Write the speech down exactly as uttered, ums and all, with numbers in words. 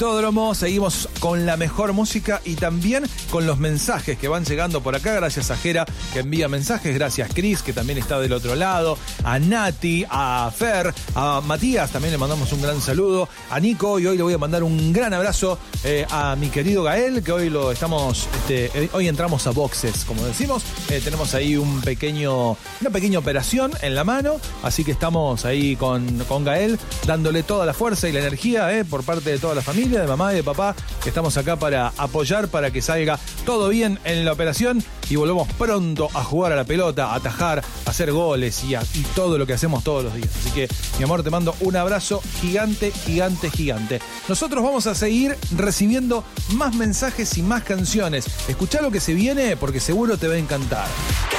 Autódromo. Seguimos con la mejor música y también con los mensajes que van llegando por acá. Gracias a Jera, que envía mensajes. Gracias Cris, que también está del otro lado. A Nati, a Fer, a Matías, también le mandamos un gran saludo. A Nico, y hoy le voy a mandar un gran abrazo eh, a mi querido Gael, que hoy lo estamos, este, hoy entramos a boxes, como decimos. Eh, tenemos ahí un pequeño, una pequeña operación en la mano, así que estamos ahí con, con Gael, dándole toda la fuerza y la energía eh, por parte de toda la familia, de mamá y de papá, que estamos acá para apoyar, para que salga todo bien en la operación y volvemos pronto a jugar a la pelota, a atajar, a hacer goles y, a, y todo lo que hacemos todos los días. Así que, mi amor, te mando un abrazo gigante, gigante, gigante. Nosotros vamos a seguir recibiendo más mensajes y más canciones. Escuchá lo que se viene porque seguro te va a encantar.